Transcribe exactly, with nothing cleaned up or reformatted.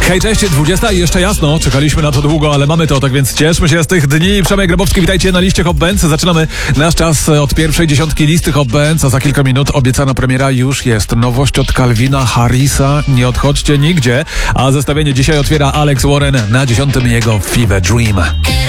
Hej, cześć, dwudziesta i jeszcze jasno. Czekaliśmy na to długo, ale mamy to, tak więc cieszmy się z tych dni. Przemek Grabowski, witajcie na liście Hot Bands. Zaczynamy nasz czas od pierwszej dziesiątki listy Hot Bands, a za kilka minut obiecana premiera już jest. Nowość od Calvina Harrisa, nie odchodźcie nigdzie. A zestawienie dzisiaj otwiera Alex Warren, na dziesiątym jego Fever Dream.